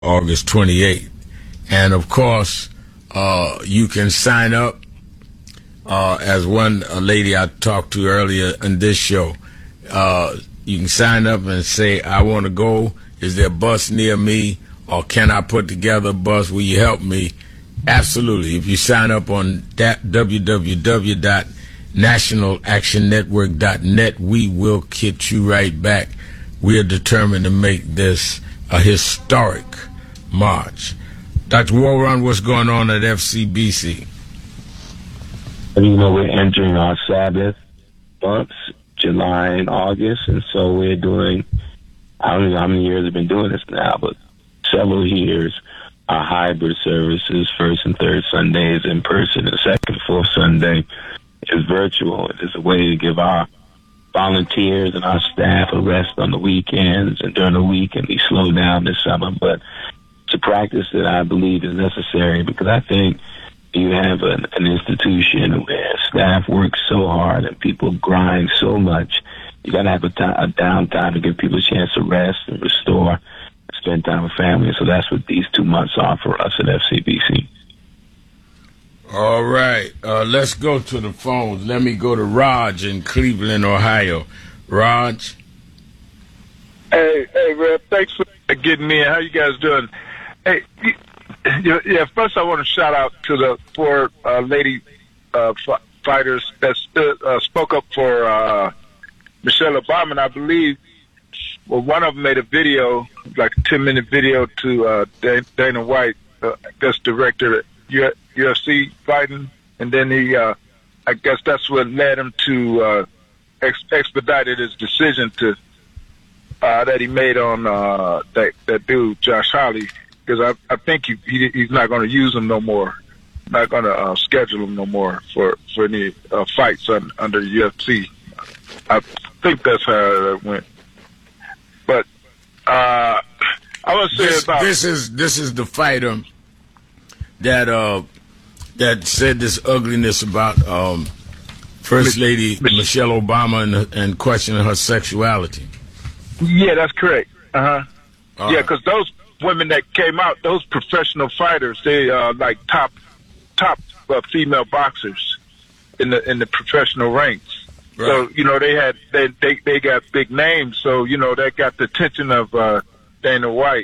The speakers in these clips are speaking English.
August 28th. And of course, you can sign up as a lady I talked to earlier in this show. You can sign up and say, I want to go. Is there a bus near me? Or can I put together a bus? Will you help me? Absolutely. If you sign up on that www.nationalactionnetwork.net, we will get you right back. We are determined to make this a historic march. Dr. Warren, what's going on at FCBC? We're entering our Sabbath months, July and August, and so we're doing, I don't know how many years I've been doing this now, but several years, our hybrid services, first and third Sundays in person, and second and fourth Sunday is virtual. It is a way to give our volunteers and our staff a rest on the weekends and during the week, and we slow down this summer. But it's a practice that I believe is necessary, because I think you have an institution where staff work so hard and people grind so much. You got to have a downtime to give people a chance to rest and restore, spend time with family. So that's what these 2 months are for us at FCBC. All right. Let's go to the phones. Let me go to Raj in Cleveland, Ohio. Raj? Hey, Rev. Thanks for getting me in. How you guys doing? Hey, first I want to shout out to the four lady fighters that spoke up for Michelle Obama, and I believe one of them made a video, like a 10-minute video to Dana White, I guess director at UFC fighting, and then he, I guess that's what led him to expedited his decision to that he made on that dude Josh Hawley, because I think he's not going to use him no more, not going to schedule him no more for any fights under UFC. I think that's how it went. But I want to say about this is the fighter that said this ugliness about First Lady Michelle Obama and questioning her sexuality. Yeah, that's correct. Yeah, because those women that came out, those professional fighters, they like top female boxers in the professional ranks. Right. So they got big names. So that got the attention of Dana White.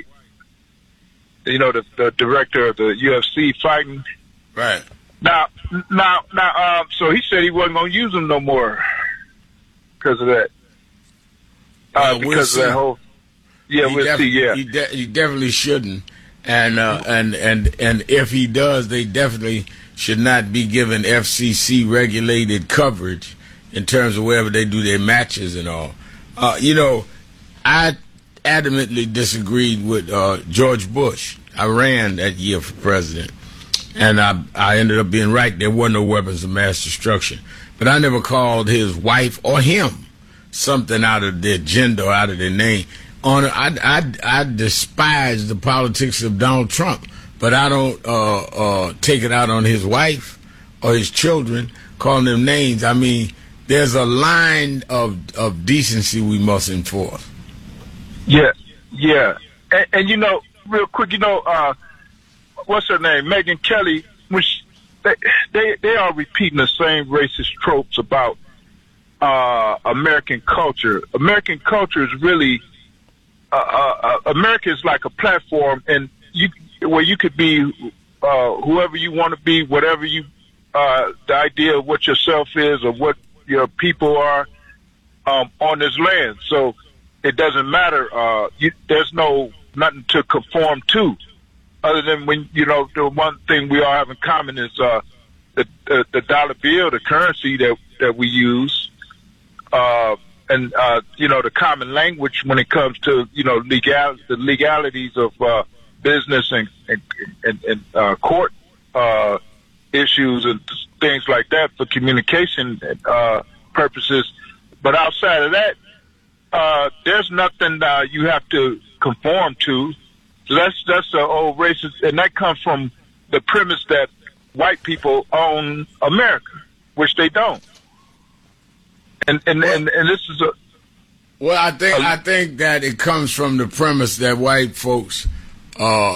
The director of the UFC fighting. Right. Now, so he said he wasn't going to use them no more because of that. Because of that whole. Yeah, we'll see. Yeah, he definitely shouldn't, and if he does, they definitely should not be given FCC regulated coverage in terms of wherever they do their matches and all. I adamantly disagreed with George Bush. I ran that year for president, and I ended up being right. There were no weapons of mass destruction, but I never called his wife or him something out of their gender or out of their name. I despise the politics of Donald Trump, but I don't take it out on his wife or his children, calling them names. I mean, there's a line of decency we must enforce. Yeah. And real quick, what's her name? Megyn Kelly, which they are repeating the same racist tropes about American culture. American culture is really America is like a platform, and where you could be whoever you want to be, whatever you the idea of what yourself is or what your people are on this land. So it doesn't matter. There's nothing to conform to, other than when the one thing we all have in common is the dollar bill, the currency that we use. And the common language when it comes to the legalities of business and court issues and things like that for communication purposes. But outside of that, there's nothing you have to conform to. So that's the old racist, and that comes from the premise that white people own America, which they don't. And this is a well, I think that it comes from the premise that white folks